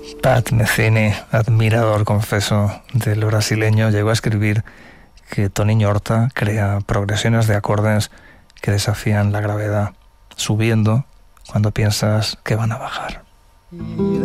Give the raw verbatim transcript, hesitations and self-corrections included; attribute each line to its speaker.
Speaker 1: Pat Metheny, admirador, confeso, del brasileño, llegó a escribir que Toniño Horta crea progresiones de acordes que desafían la gravedad, subiendo cuando piensas que van a bajar.